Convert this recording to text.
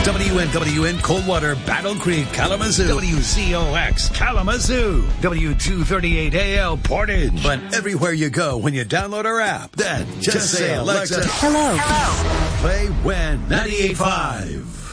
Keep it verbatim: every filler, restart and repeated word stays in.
W N W N Coldwater, Battle Creek, Kalamazoo. W C O X, Kalamazoo. W two thirty-eight A L, Portage. But everywhere you go when you download our app, then just, just say, Alexa, hello. Hello. Play W E N ninety-eight point five.